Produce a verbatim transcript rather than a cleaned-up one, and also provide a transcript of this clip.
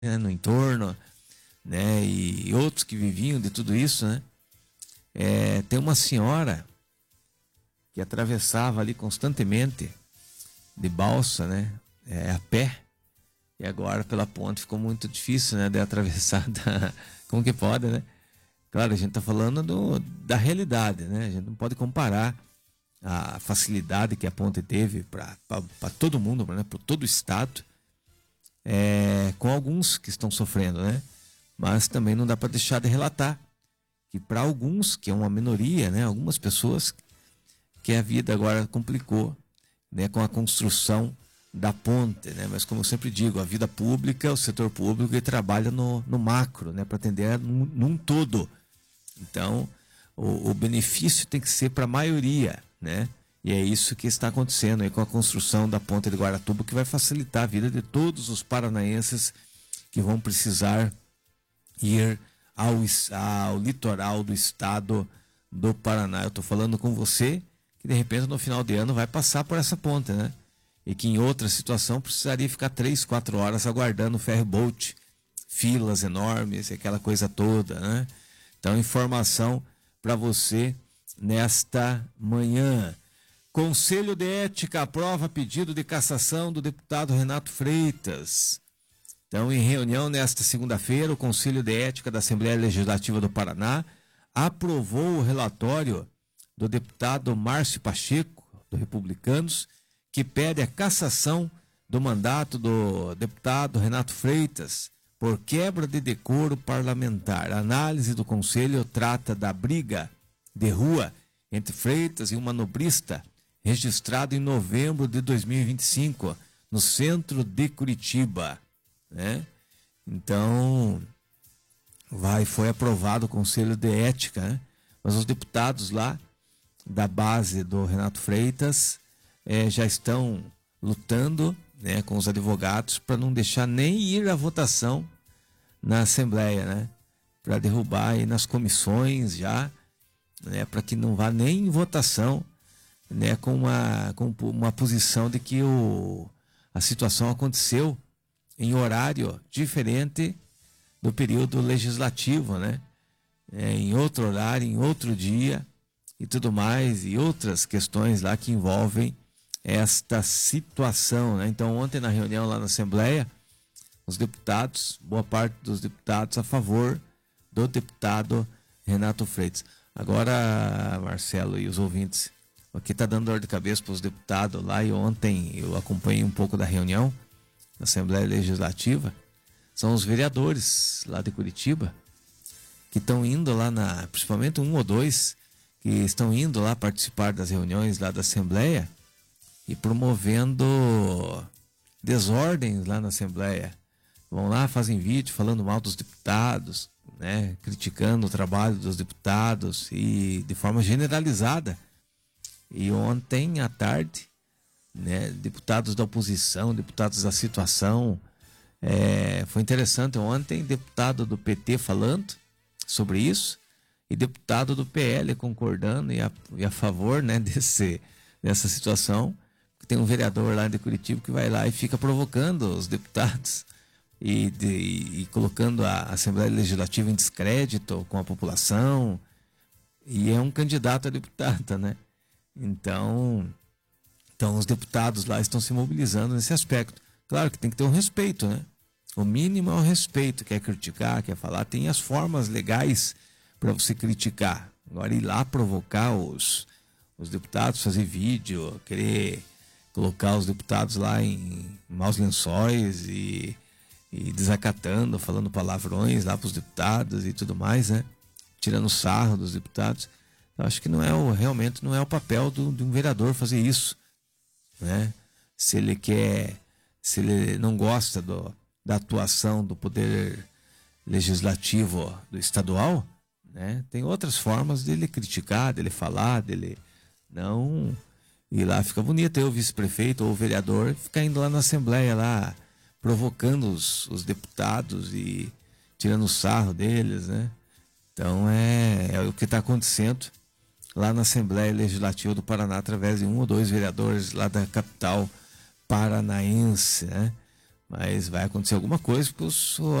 né, no entorno, né, e outros que viviam de tudo isso, né? É, tem uma senhora que atravessava ali constantemente de balsa, né, é, a pé, e agora pela ponte ficou muito difícil, né, de atravessar. Da... Como que pode, né? Claro, a gente tá falando do, da realidade, né? A gente não pode comparar a facilidade que a ponte teve para todo mundo, né, para todo o estado, é, com alguns que estão sofrendo, né? Mas também não dá para deixar de relatar que para alguns, que é uma minoria, né, algumas pessoas, que a vida agora complicou, né, com a construção da ponte, né? Mas como eu sempre digo, a vida pública, o setor público, ele trabalha no, no macro, né, para atender num, num todo. Então, o, o benefício tem que ser para a maioria, né? E é isso que está acontecendo aí com a construção da ponte de Guaratuba, que vai facilitar a vida de todos os paranaenses que vão precisar ir ao, ao litoral do estado do Paraná. Eu estou falando com você que de repente no final de ano vai passar por essa ponte, né? E que em outra situação precisaria ficar três, quatro horas aguardando o ferry boat, filas enormes, aquela coisa toda, né? Então, informação para você nesta manhã. Conselho de Ética aprova pedido de cassação do deputado Renato Freitas. Então, em reunião nesta segunda-feira, o Conselho de Ética da Assembleia Legislativa do Paraná aprovou o relatório do deputado Márcio Pacheco, do Republicanos, que pede a cassação do mandato do deputado Renato Freitas por quebra de decoro parlamentar. A análise do Conselho trata da briga de rua entre Freitas e um manobrista registrado em novembro de dois mil e vinte e cinco, no centro de Curitiba, né? Então, vai, foi aprovado o Conselho de Ética, né? Mas os deputados lá da base do Renato Freitas eh, já estão lutando, né, com os advogados para não deixar nem ir à votação na Assembleia, né? Para derrubar aí nas comissões já, né, para que não vá nem em votação, né, com uma, com uma posição de que o, a situação aconteceu em horário diferente do período legislativo, né? É, em outro horário, em outro dia e tudo mais, e outras questões lá que envolvem esta situação, né? Então, ontem na reunião lá na Assembleia, os deputados, boa parte dos deputados a favor do deputado Renato Freitas. Agora, Marcelo e os ouvintes, aqui está dando dor de cabeça para os deputados lá, e ontem eu acompanhei um pouco da reunião da Assembleia Legislativa. São os vereadores lá de Curitiba que estão indo lá, na, principalmente um ou dois, que estão indo lá participar das reuniões lá da Assembleia e promovendo desordens lá na Assembleia. Vão lá, fazem vídeo falando mal dos deputados, né, criticando o trabalho dos deputados e de forma generalizada. E ontem à tarde, né, deputados da oposição, deputados da situação, é, foi interessante ontem, deputado do P T falando sobre isso e deputado do P L concordando e a, e a favor, né, desse, dessa situação. Tem um vereador lá de Curitiba que vai lá e fica provocando os deputados e, de, e colocando a Assembleia Legislativa em descrédito com a população, e é um candidato a deputada, né? Então, então os deputados lá estão se mobilizando nesse aspecto. Claro que tem que ter um respeito, né? O mínimo é o respeito. Quer criticar, quer falar, tem as formas legais para você criticar. Agora, ir lá provocar os, os deputados, fazer vídeo, querer colocar os deputados lá em maus lençóis e, e desacatando, falando palavrões lá para os deputados e tudo mais, né? Tirando sarro dos deputados. Eu acho que não é o, realmente não é o papel do, de um vereador fazer isso, né? Se ele quer, se ele não gosta do, da atuação do poder legislativo do estadual, né? Tem outras formas dele criticar, dele falar, dele não ir lá. Fica bonito aí o vice-prefeito ou o vereador ficar indo lá na Assembleia lá, provocando os, os deputados e tirando o sarro deles, né? Então é, é o que está acontecendo lá na Assembleia Legislativa do Paraná, através de um ou dois vereadores lá da capital paranaense, né? Mas vai acontecer alguma coisa, porque os,